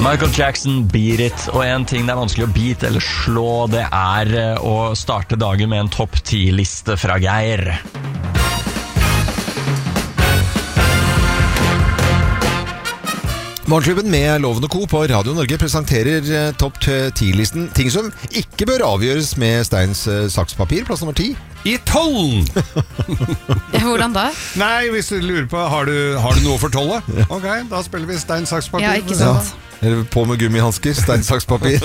Michael Jackson, Beat It. Og en ting det er vanskelig å beat eller slå, det er å starte dagen med en topp 10-liste fra Geir. Morgenklubben med Loven & Co. på Radio Norge presenterer topp 10-listen. Ting som ikke bør avgjøres med steins sakspapir. Plass nummer 10. I 12! Hvordan da? Nei, hvis du lurer på, har du noe for 12? Ok, da spiller vi stein, saks, papir. Ja, ikke sant? Ja. Eller på med gummihansker, stein, saks, papir.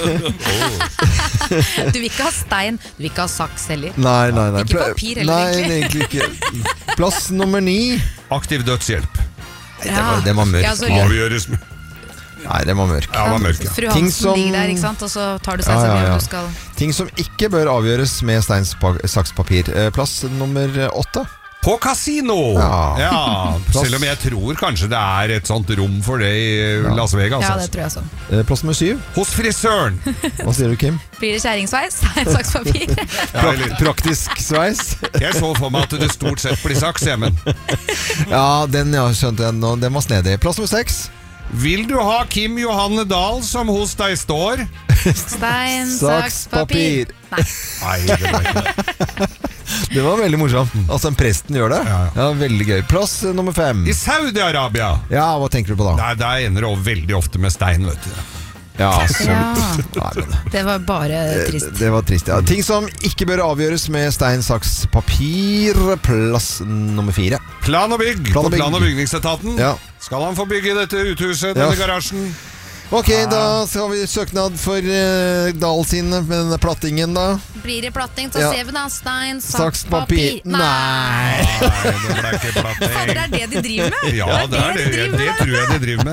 Du vil ikke ha stein, du vil ikke ha saks heller. Nei. Ikke papir heller, egentlig ikke. Plass nummer 9. Aktiv dødshjelp. Det var mørkt. Ja, så- Avgjøres med. Nei, det var mørk. Ja, det var mørk, ja. Fru Ting Hansen som- ligger der, ikke sant? Og så tar du seg sammen Ja. du skal... Ting som ikke bør avgjøres med stein, saks, papir. Plass nummer 8. På kasino! Ja. Selv om jeg tror kanskje det er et sånt rom for det i Las Vegas. Ja, altså. det tror jeg sånn. Plass nummer 7. Hos frisøren! Hva sier du, Kim? Blir det skjæringsveis? Stein, saks, papir. Praktisk sveis. Jeg så for meg at det stort sett blir saks, men Ja, den skjønte jeg nå. Den var snedig. Plass nummer 6. vil du ha Kim Johanne Dahl som hos deg står? Stein, saks, papir. Nei. Nei, det var ikke det. Det var veldig morsomt. Altså, en presten gjør det. Ja, veldig gøy. Plass nummer 5. I Saudi-Arabia. Ja, hva tenker du på da? Nei, der ender det veldig ofte med stein, vet du. Ja, sånn. Ja. Det var bare trist. Det var trist, ja. Ting som ikke bør avgjøres med stein, saks, papir. Plass nummer 4. Plan og bygg. Plan og På bygg. Plan- og bygningsetaten. Ja. Skal han få bygge dette uthuset, denne garasjen? Ok, da skal vi søknad for Dahl sin med denne plattingen da. Blir det platting, så Ja. ser vi da stein, Saks, papir. Nei! Nei, det ble ikke Fader, platting. er det de driver med? Ja, det er det. Det tror jeg de driver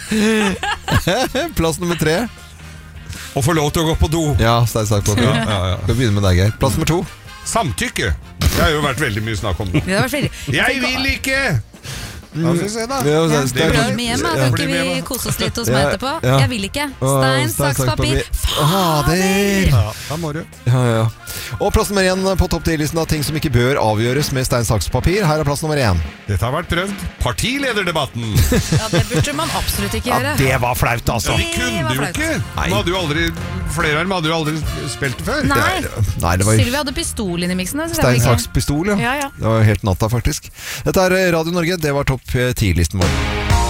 med. Plass nummer 3. Å få lov til å gå på do. Ja, stein, saks, papir. Ja. Skal vi begynne med deg, Geir. Plass nummer 2. Samtykke. Det har jo vært veldig mye snakk om det. Det var veldig... Jeg vil ikke! Ja, får vi se da. Ja, Det Bli blir- med hjem, da. Ja. Kan Bli ikke med vi hjem, da. kose oss litt hos meg etterpå? Ja. Jeg vil ikke. Stein, saks, papir. Fader! Ja, da må du. Ja. Og plass nummer 1 på topp 10-listen av ting som ikke bør avgjøres med stein, saks, papir. Her er plass nummer 1. Dette har vært prøvd. Partilederdebatten. Ja, det burde man absolutt ikke gjøre. Det var flaut, altså. De kunne var jo flaut. ikke. Nei. De hadde jo aldri, flere av dem hadde jo aldri spilt det før. Nei. Nei, det var Sylvia hadde pistol inn i miksen. stein, saks, pistol, ja. Ja. Det var helt natta, faktisk. Dette er Radio Norge. Det var topp 10-listen vår.